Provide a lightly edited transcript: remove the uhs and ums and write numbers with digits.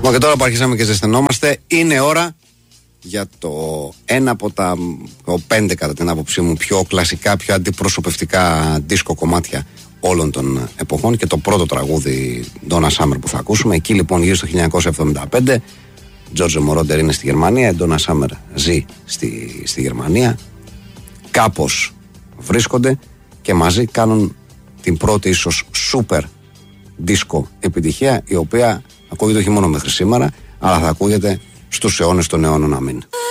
Και τώρα που αρχίσαμε και ζεσθενόμαστε, είναι ώρα για το ένα από τα 5 κατά την άποψή μου πιο κλασικά, πιο αντιπροσωπευτικά δίσκο κομμάτια όλων των εποχών και το πρώτο τραγούδι Donna Summer που θα ακούσουμε. Εκεί λοιπόν γύρω στο 1975, Giorgio Moroder είναι στη Γερμανία, η Donna Summer ζει στη Γερμανία, κάπως βρίσκονται και μαζί κάνουν την πρώτη ίσως super δίσκο επιτυχία, η οποία ακούγεται όχι μόνο μέχρι σήμερα, αλλά θα ακούγεται στους αιώνες των αιώνων. Αμήν.